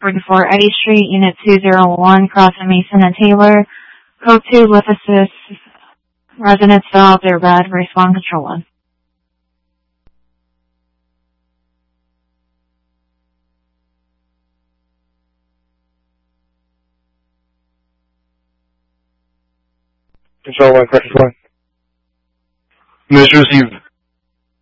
44 Eddy Street, Unit 201, crossing Mason and Taylor. Code 2, lift assist. Residents fill out their bed. Respond control 1. Control 1, correct 1. Mission received.